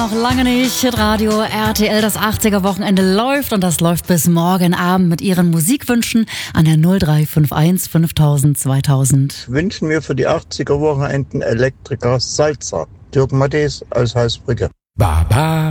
noch lange nicht. Radio RTL, das 80er-Wochenende läuft und das läuft bis morgen Abend mit Ihren Musikwünschen an der 0351 5000 2000. Wünschen wir für die 80er-Wochenenden Elektriker Salzer. Dirk Matthäus aus Hausbrücke. Baba.